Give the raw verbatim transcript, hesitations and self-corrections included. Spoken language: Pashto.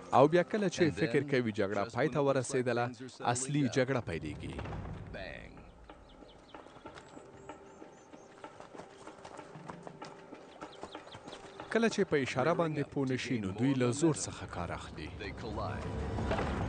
او بیا کله چې فکر کوي جګړه پای ته ورسېدله اصلي جګړه پیلېږي. کله چې په اشاره باندې پوه نشي نو دوی له زور څخه کار اخلي.